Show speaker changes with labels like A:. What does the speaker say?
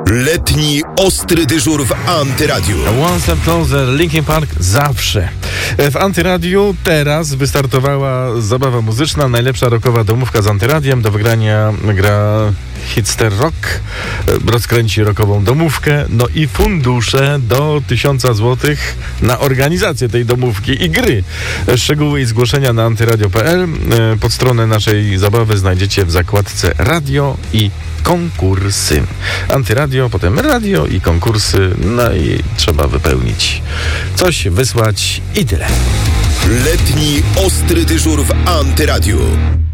A: Letni ostry dyżur w Antyradiu.
B: One Step Closer, Linkin Park zawsze. W Antyradiu teraz wystartowała zabawa muzyczna, najlepsza rockowa domówka z Antyradiem. Do wygrania gra Hitster Rock, rozkręci rockową domówkę, no i fundusze do 1000 zł na organizację tej domówki i gry. Szczegóły i zgłoszenia na antyradio.pl. Pod stronę naszej zabawy znajdziecie w zakładce radio i konkursy. Antyradio, potem radio i konkursy, no i trzeba wypełnić coś, wysłać i tyle.
A: Letni ostry dyżur w Antyradiu.